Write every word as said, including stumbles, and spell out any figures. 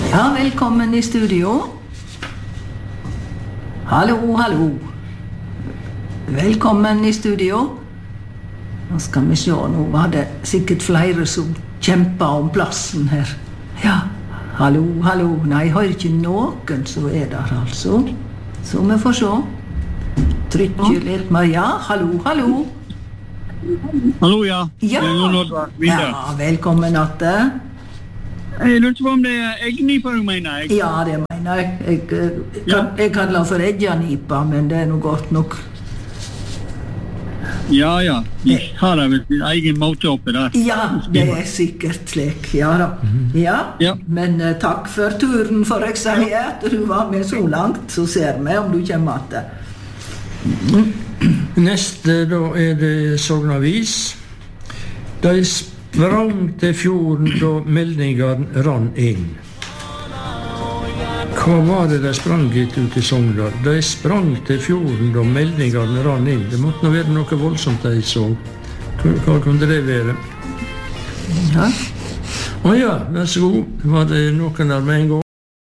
Ja, velkommen i studio. Hallo, hallo. Velkommen i studio. Nå skal vi se, nå var det sikkert flere som kjempet om plassen her. Ja, hallo, hallo. Nei, jeg har ikke noen som er der, altså. Så vi får se. Trykker litt mer. Ja, hallo, hallo. Hallo, ja. Ja, ja velkommen Atte. Jeg lurte på om det er eggnipa du mener, jeg? Ja, det mener jeg. Jeg, jeg, kan, jeg kaller for eggjanipa, men det er noe godt nok. Ja, ja. De har da vel sin egen måte oppe der. Ja, det er sikkert slik. Ja da. Ja, ja. Men uh, takk for turen, for jeg sier at du var med så langt, så ser vi om du kommer Atte. Mm. Neste da er det Sognavis. De sprang til fjorden da meldingene rann inn. Hva var det de sprang etter ute i Sogndal? De sprang til fjorden da meldingene rann inn. Det måtte nå være noe voldsomt de så. Hva kunne det være? Ja. Å ja, vær så god. Var det noen der med en gang?